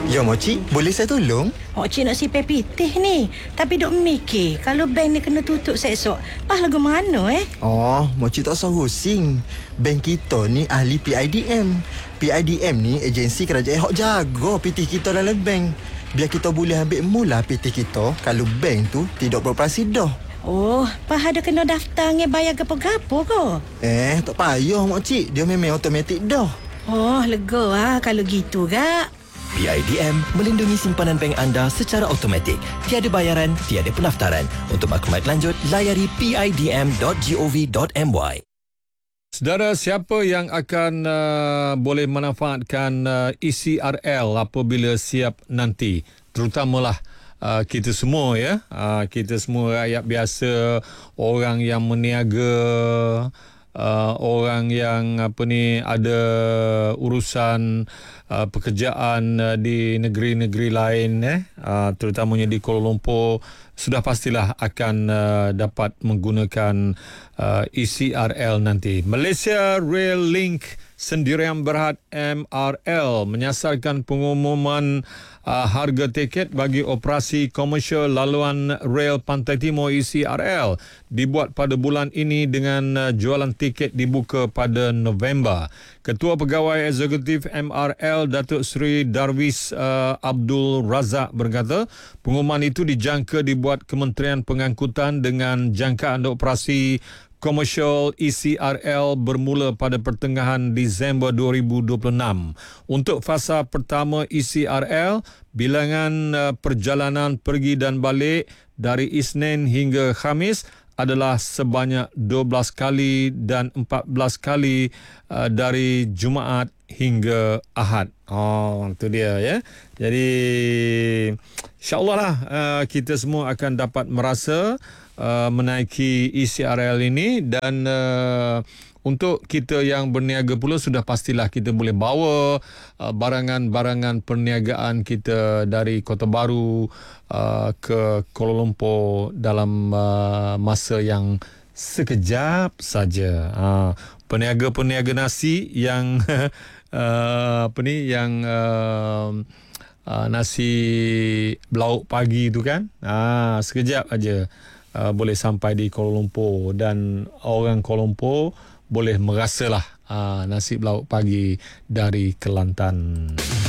Ya, Moci, boleh saya tolong? Cik nak sipai pitih ni. Tapi duk mikir, kalau bank ni kena tutup esok, lagu mana Oh, Moci tak usah pusing. Bank kita ni ahli PIDM. PIDM ni agensi kerajaan hok jaga pitih kita dalam bank. Biar kita boleh ambil mula pitih kita kalau bank tu tidak beroperasi dah. Ada kena daftar bayar gapo-gapo ke? Tak payah, Moci. Dia memang automatik dah. Lega kalau gitu gak. PIDM melindungi simpanan bank anda secara automatik. Tiada bayaran, tiada pendaftaran. Untuk maklumat lanjut, layari pidm.gov.my. Saudara, siapa yang akan boleh memanfaatkan ECRL apabila siap nanti? Terutamalah kita semua ya. Kita semua rakyat biasa, orang yang meniaga, orang yang ada urusan pekerjaan di negeri-negeri lain terutamanya di Kuala Lumpur, sudah pastilah akan dapat menggunakan ECRL nanti. Malaysia Rail Link Sendirian Berhad MRL menyasarkan pengumuman harga tiket bagi operasi komersial laluan rel Pantai Timur ECRL dibuat pada bulan ini dengan jualan tiket dibuka pada November. Ketua Pegawai Eksekutif MRL Datuk Seri Darwis Abdul Razak berkata, pengumuman itu dijangka dibuat Kementerian Pengangkutan dengan jangkaan operasi komersial ECRL bermula pada pertengahan Disember 2026. Untuk fasa pertama ECRL, bilangan perjalanan pergi dan balik dari Isnin hingga Khamis adalah sebanyak 12 kali dan 14 kali dari Jumaat hingga Ahad. Itu dia ya. Jadi insya-Allah lah kita semua akan dapat merasa menaiki ECRL ini, dan untuk kita yang berniaga pula sudah pastilah kita boleh bawa barangan-barangan perniagaan kita dari Kota Baru ke Kuala Lumpur dalam masa yang sekejap saja. Peniaga-peniaga nasi yang nasi lauk pagi tu kan, sekejap aja boleh sampai di Kuala Lumpur, dan orang Kuala Lumpur boleh merasalah nasi lauk pagi dari Kelantan.